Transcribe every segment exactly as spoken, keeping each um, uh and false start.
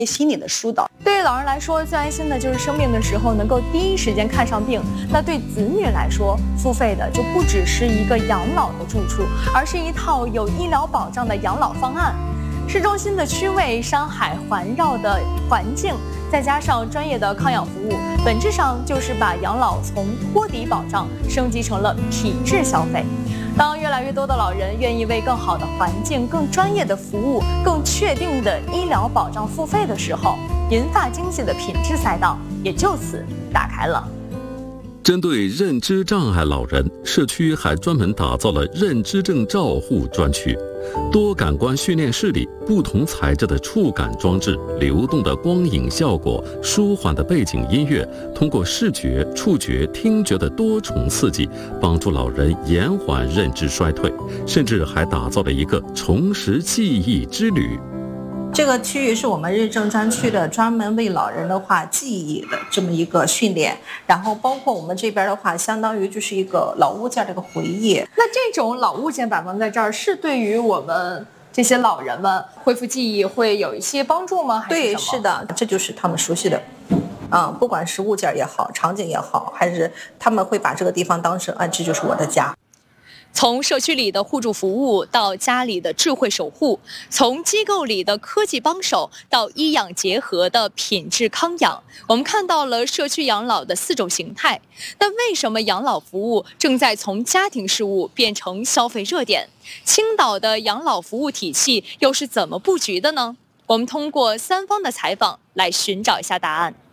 心理的疏导。 对于老人来说，最安心的就是生病的时候能够第一时间看上病。那对子女来说，付费的就不只是一个养老的住处，而是一套有医疗保障的养老方案。市中心的区位、山海环绕的环境，再加上专业的康养服务，本质上就是把养老从托底保障升级成了品质消费。当越来越多的老人愿意为更好的环境、更专业的服务、更确定的医疗保障付费的时候，银发经济的品质赛道也就此打开了。 针对认知障碍老人，社区还专门打造了认知症照护专区。多感官训练室里，不同材质的触感装置、流动的光影效果、舒缓的背景音乐，通过视觉、触觉、听觉的多重刺激，帮助老人延缓认知衰退，甚至还打造了一个重拾记忆之旅。 这个区域是我们认证专区的，专门为老人的话记忆的这么一个训练，然后包括我们这边的话，相当于就是一个老物件这个回忆。 那这种老物件摆放在这儿，是对于我们这些老人们恢复记忆会有一些帮助吗？还是什么？ 对，是的，这就是他们熟悉的。嗯，不管是物件也好，场景也好，还是他们会把这个地方当成啊，这就是我的家。 从社区里的互助服务到家里的智慧守护，从机构里的科技帮手到医养结合的品质康养，我们看到了社区养老的四种形态。但为什么养老服务正在从家庭事务变成消费热点？青岛的养老服务体系又是怎么布局的呢？我们通过三方的采访来寻找一下答案。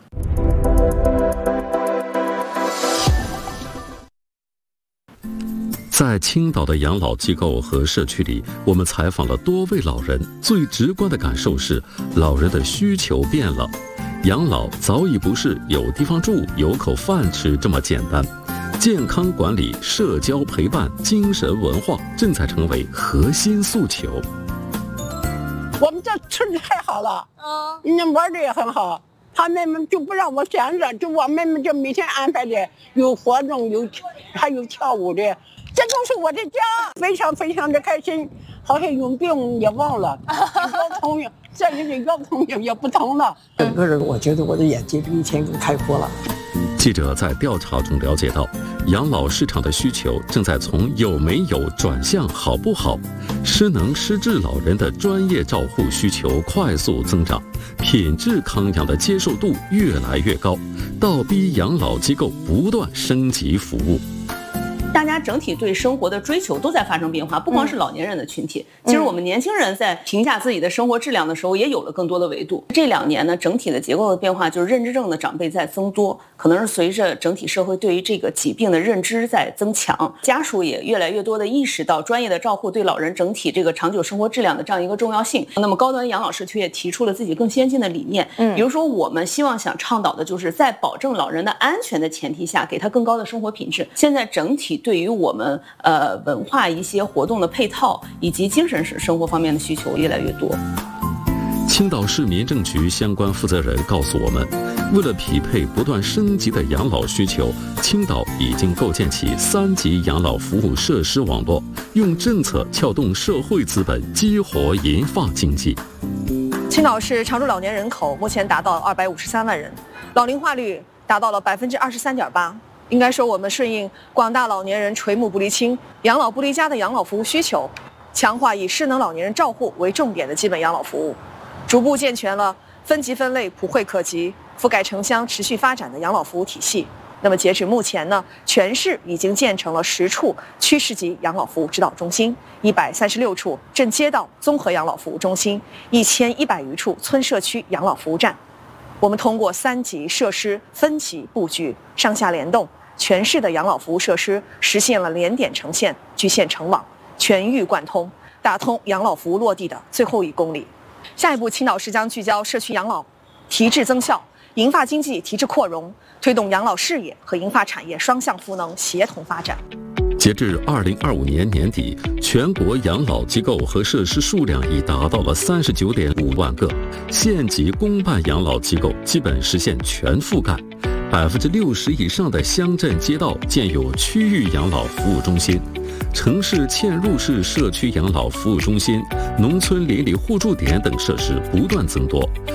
在青岛的养老机构和社区里，我们采访了多位老人，最直观的感受是，老人的需求变了。养老早已不是有地方住、有口饭吃这么简单，健康管理、社交陪伴、精神文化正在成为核心诉求。 我们这吃的太好了，嗯，人家玩的也很好。他们就不让我闲着，就我们就每天安排的有活动，有还有跳舞的。这就是我的家，非常非常的开心，好像有病也忘了，腰痛也，这里的腰痛也也不疼了。 整个人我觉得我的眼界比以前更开阔了。 记者在调查中了解到，养老市场的需求正在从有没有转向好不好，失能失智老人的专业照护需求快速增长，品质康养的接受度越来越高，倒逼养老机构不断升级服务。 大家整体对生活的追求都在发生变化，不光是老年人的群体，其实我们年轻人在评价自己的生活质量的时候也有了更多的维度。这两年呢，整体的结构的变化就是认知症的长辈在增多，可能是随着整体社会对于这个疾病的认知在增强，家属也越来越多的意识到专业的照护对老人整体这个长久生活质量的这样一个重要性。那么高端养老社区也提出了自己更先进的理念，比如说我们希望想倡导的就是在保证老人的安全的前提下，给他更高的生活品质。现在整体对于我们呃文化一些活动的配套以及精神生活方面的需求越来越多。 青岛市民政局相关负责人告诉我们，为了匹配不断升级的养老需求，青岛已经构建起三级养老服务设施网络，用政策撬动社会资本，激活银发经济。 青岛市常住老年人口目前达到二百五十三万人，老龄化率达到了百分之二十三点八。应该说，我们顺应广大老年人垂暮不离亲、养老不离家的养老服务需求，强化以失能老年人照护为重点的基本养老服务，逐步健全了分级分类、普惠可及、覆盖城乡持续发展的养老服务体系。那么截止目前呢，全市已经建成了十处区市级养老服务指导中心，一百三十六处镇街道综合养老服务中心，一千一百余处村社区养老服务站。我们通过三级设施分级布局、上下联动，全市的养老服务设施实现了连点成线、聚线成网、全域贯通，打通养老服务落地的最后一公里。下一步，青岛市将聚焦社区养老提质增效、银发经济提质扩容，推动养老事业和银发产业双向赋能、协同发展。 截至二零二五年年底，全国养老机构和设施数量已达到了三十九点五万个，县级公办养老机构基本实现全覆盖，百分之六十以上的乡镇街道建有区域养老服务中心，城市嵌入式社区养老服务中心、农村邻里互助点等设施不断增多，